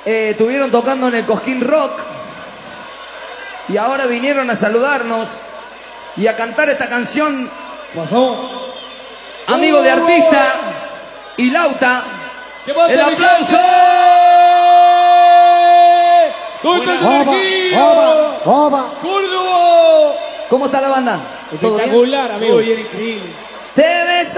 estuvieron tocando en el Cosquín Rock y ahora vinieron a saludarnos y a cantar esta canción. Pasó. Amigo de artista y Lauta. ¡El aplauso! ¡Córdoba! ¿Cómo está la banda? Espectacular, amigo. Muy bien, increíble. Te ves